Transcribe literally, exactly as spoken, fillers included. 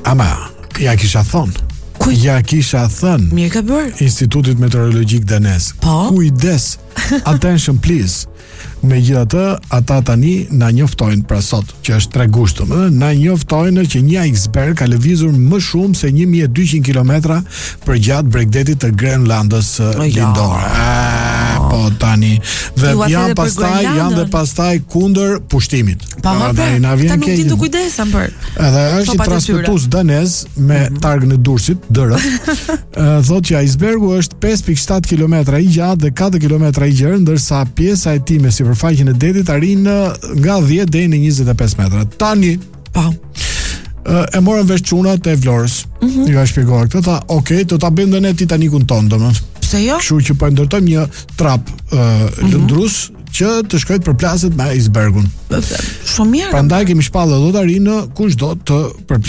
Ama, ja kisha thonë. Kuj? Ja kisha thënë. Mirë ka bërë. Institutit Meteorologjik Danes. Po? Kujdes. Attention please. Megjithatë, ata tani na njoftojnë pra sot, që është tre gushtëm, ë, na njoftojnë që një iceberg ka lëvizur më shumë se një mijë e dyqind kilometra përgjatë Bregdetit të Grenlandës lindore. Ah, po tani dhe Ju a janë thede për pastaj Grenlandën? janë dhe pastaj kundër pushtimit. Pa më Prandaj për, na ta vjen nuk keq. di të kujdesem për. Edhe është Topat një e transportues danez me targën e Durrësit, D R. Ë, thotë që icebergu është pesë pikë shtatë kilometra i gjatë dhe katër kilometra i gjerë, ndërsa pjesa e tij me sipërfaqen e detit arrin nga dhjetë deri në njëzet e pesë metra. Tani, Po. e morën vesh çunat e Vlorës. Mm -hmm. Ju ka shpjeguar këtë, tha, "Okej, do ta bëjmë ne Titanikun ton, domethënë." Pse jo? Kështu që po ndërtojmë një trap uh, mm -hmm. lëndrus që të shkojë të përplaset me icebergun. Shumë mirë. Prandaj kemi shpallë do të arinë kushdo të përplaset.